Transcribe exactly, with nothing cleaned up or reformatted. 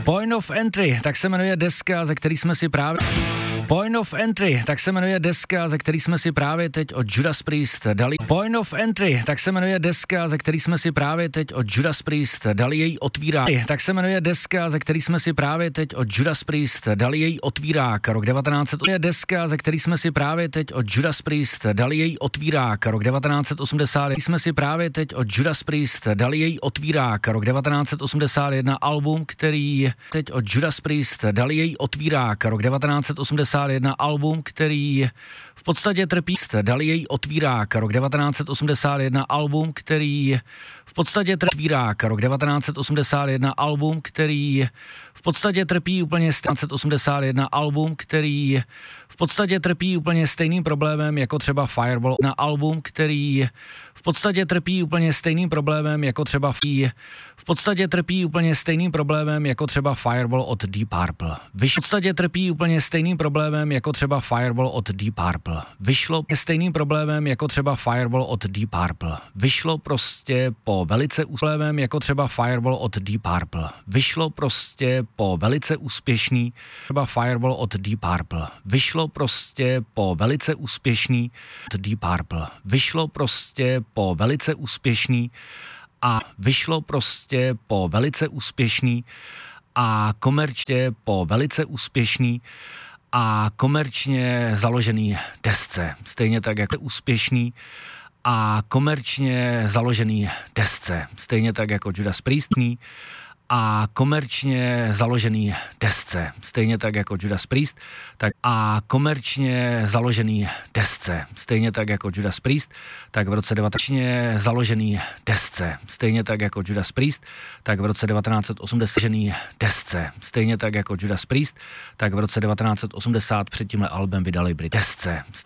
Point of Entry, tak se jmenuje deska, ze který jsme si právě... Point of Entry, tak se jmenuje deska, ze který jsme si právě teď od Judas Priest dali. Point of Entry, tak se jmenuje deska, ze který jsme si právě teď od Judas Priest dali její otvírák. Tak se jmenuje deska, ze který jsme si právě teď od Judas Priest dali její otvírák. Rok devatenáct set osmdesát. Deska, ze který jsme si právě teď od Judas Priest dali její otvírák. Rok devatenáct set osmdesát. Jsme si právě teď od Judas Priest dali její otvírák. Rok devatenáct set osmdesát jedna, album, který teď od Judas Priest dali její otvírák. Rok devatenáct set osmdesát jedna, album, který v podstatě trpí, dali její otvírák. Rok devatenáct set osmdesát jedna, album, který v podstatě trpí, rok devatenáct set osmdesát jedna, album, který v podstatě trpí úplně devatenáct set osmdesát jedna, album, který v podstatě trpí úplně stejným problémem jako třeba Fireball, na album, který v podstatě trpí úplně stejným problémem jako třeba v podstatě trpí úplně stejným problémem jako třeba Fireball od Deep Purple. Vyšlo v podstatě trpí úplně stejným problémem jako třeba Fireball od Deep Purple. Vyšlo stejným problémem jako třeba Fireball od Deep Purple. Vyšlo prostě po velice úspěšným jako třeba Fireball od Deep Purple. Vyšlo prostě po velice úspěšný třeba Fireball od Deep Purple. Vyšlo prostě po velice úspěšný od Deep Purple. Vyšlo prostě po velice úspěšný a vyšlo prostě po velice úspěšný a komerčně po velice úspěšný a komerčně založený desce. Stejně tak jako úspěšný a komerčně založený desce. Stejně tak jako Judas Priest a komerčně založený desce. Stejně tak jako Judas Priest, tak a komerčně založený desce. Stejně tak jako Judas Priest, tak v roce devatenáct založený desce. Stejně tak jako Judas Priest, tak v roce devatenáct set osmdesát založený desce. Stejně tak jako Judas Priest, tak v roce devatenáct set osmdesát před tímhle albem vydali Brit desce.